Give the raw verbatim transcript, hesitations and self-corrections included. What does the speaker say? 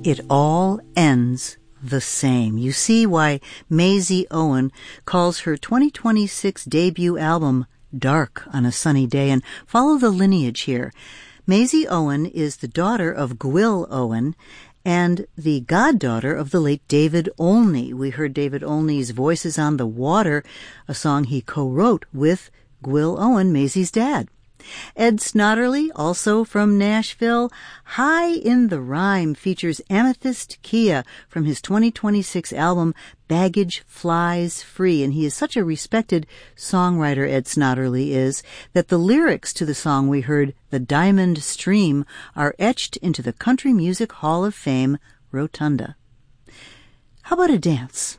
It all ends the same. You see why Maisie Owen calls her twenty twenty-six debut album Dark on a Sunny Day, and follow the lineage here. Maisie Owen is the daughter of Gwyl Owen and the goddaughter of the late David Olney. We heard David Olney's Voices on the Water, a song he co-wrote with Gwyl Owen, Maisie's dad. Ed Snodderly, also from Nashville, High in the Rhyme features Amethyst Kia from his twenty twenty-six album Baggage Flies Free, and he is such a respected songwriter, Ed Snodderly is, that the lyrics to the song we heard, The Diamond Stream, are etched into the Country Music Hall of Fame rotunda. How about a dance?